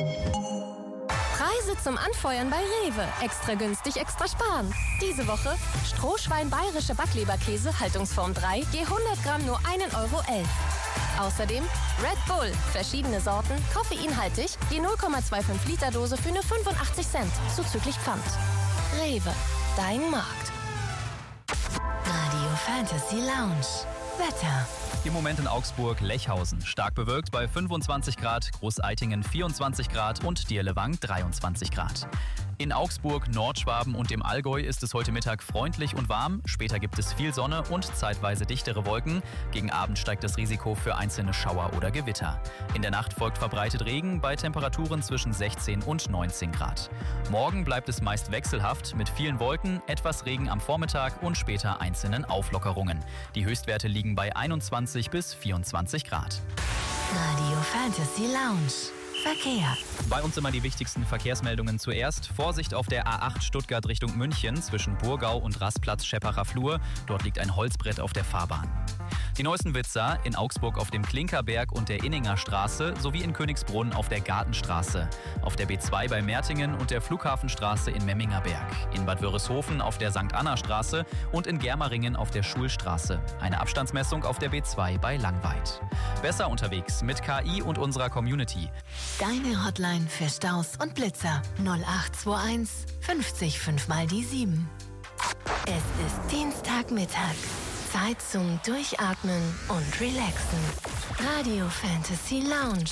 Preise zum Anfeuern bei Rewe. Extra günstig, extra sparen. Diese Woche Strohschwein bayerische Backleberkäse, Haltungsform 3, je 100 Gramm nur 1,11 €. Außerdem Red Bull, verschiedene Sorten, koffeinhaltig, je 0,25 Liter Dose für nur 85 Cent, zuzüglich Pfand. Rewe, dein Markt. Radio Fantasy Lounge. Wetter. Im Moment in Augsburg, Lechhausen. Stark bewölkt bei 25 Grad, Großeitingen 24 Grad und Dierlewang 23 Grad. In Augsburg, Nordschwaben und im Allgäu ist es heute Mittag freundlich und warm. Später gibt es viel Sonne und zeitweise dichtere Wolken. Gegen Abend steigt das Risiko für einzelne Schauer oder Gewitter. In der Nacht folgt verbreitet Regen bei Temperaturen zwischen 16 und 19 Grad. Morgen bleibt es meist wechselhaft mit vielen Wolken, etwas Regen am Vormittag und später einzelnen Auflockerungen. Die Höchstwerte liegen bei 21 bis 24 Grad. Radio Fantasy Lounge. Verkehr. Bei uns immer die wichtigsten Verkehrsmeldungen zuerst. Vorsicht auf der A8 Stuttgart Richtung München zwischen Burgau und Rastplatz Scheppacher Flur. Dort liegt ein Holzbrett auf der Fahrbahn. Die neuesten Witzer in Augsburg auf dem Klinkerberg und der Inninger Straße sowie in Königsbrunn auf der Gartenstraße, auf der B2 bei Mertingen und der Flughafenstraße in Memmingerberg, in Bad Wörishofen auf der St. Anna Straße und in Germeringen auf der Schulstraße. Eine Abstandsmessung auf der B2 bei Langweid. Besser unterwegs mit KI und unserer Community. Deine Hotline für Staus und Blitzer 0821 50 5 mal die 7. Es ist Dienstagmittag. Zeit zum Durchatmen und Relaxen. Radio Fantasy Lounge.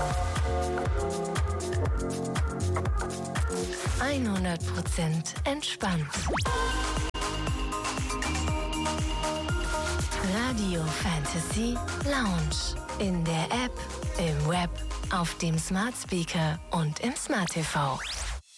100% entspannt. Radio Fantasy Lounge. In der App, im Web, auf dem Smart Speaker und im Smart TV.